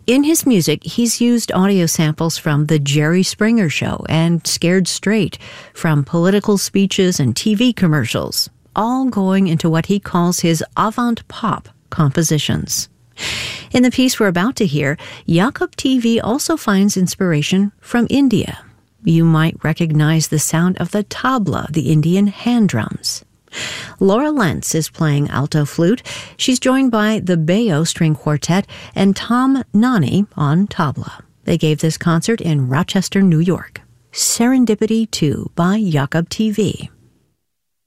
In his music, he's used audio samples from The Jerry Springer Show and Scared Straight, from political speeches and TV commercials, all going into what he calls his avant-pop compositions. In the piece we're about to hear, Jakob TV also finds inspiration from India. You might recognize the sound of the tabla, the Indian hand drums. Laura Lentz is playing alto flute. She's joined by the Bayo String Quartet and Tom Nani on tabla. They gave this concert in Rochester, New York. Serendipity 2 by Jakob TV.